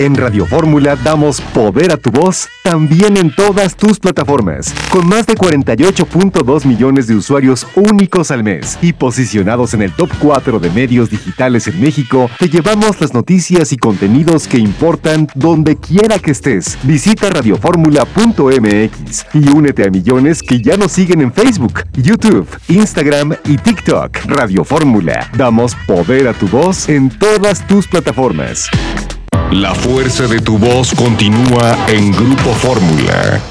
En Radio Fórmula damos poder a tu voz también en todas tus plataformas, con más de 48.2 millones de usuarios únicos al mes y posicionados en el top 4 de medios digitales en México. Te llevamos las noticias y contenidos que importan donde quiera que estés. Visita radioformula.mx y únete a millones que ya nos siguen en Facebook, YouTube, Instagram y TikTok. Radio Fórmula, damos poder a tu voz en todas tus plataformas. La fuerza de tu voz continúa en Grupo Fórmula.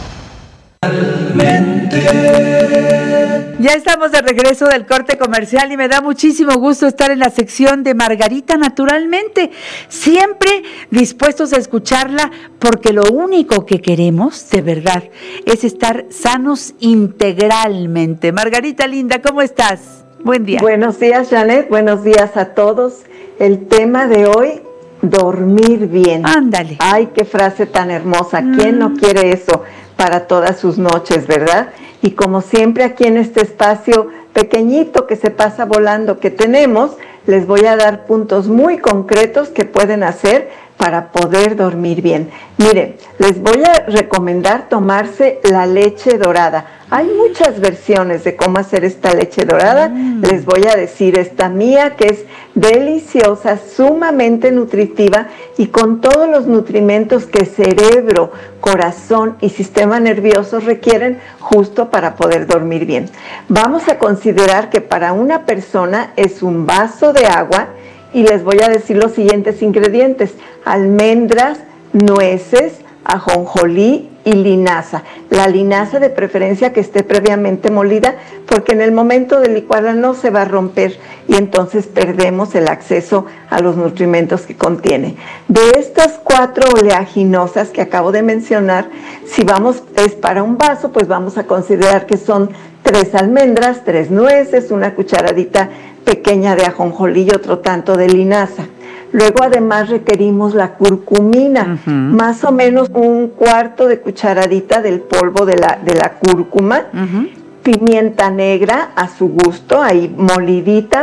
Ya estamos de regreso del corte comercial y me da muchísimo gusto estar en la sección de Margarita Naturalmente. Siempre dispuestos a escucharla porque lo único que queremos, de verdad, es estar sanos integralmente. Margarita linda, ¿cómo estás? Buen día. Buenos días, Janet. Buenos días a todos. El tema de hoy, dormir bien. Ándale. Ay, qué frase tan hermosa. ¿Quién no quiere eso para todas sus noches, verdad? Y como siempre aquí en este espacio pequeñito que se pasa volando que tenemos, les voy a dar puntos muy concretos que pueden hacer para poder dormir bien. Miren, les voy a recomendar tomarse la leche dorada. Hay muchas versiones de cómo hacer esta leche dorada. Les voy a decir esta mía, que es deliciosa, sumamente nutritiva y con todos los nutrimentos que cerebro, corazón y sistema nervioso requieren justo para poder dormir bien. Vamos a considerar que para una persona es un vaso de agua y les voy a decir los siguientes ingredientes: almendras, nueces, ajonjolí y linaza. La linaza de preferencia que esté previamente molida, porque en el momento de licuarla no se va a romper y entonces perdemos el acceso a los nutrimentos que contiene. De estas 4 oleaginosas que acabo de mencionar, si es para un vaso, pues vamos a considerar que son 3 almendras, 3 nueces, una cucharadita pequeña de ajonjolí y otro tanto de linaza. Luego además requerimos la curcumina, más o menos 1/4 de cucharadita del polvo de la cúrcuma, pimienta negra a su gusto, ahí molidita,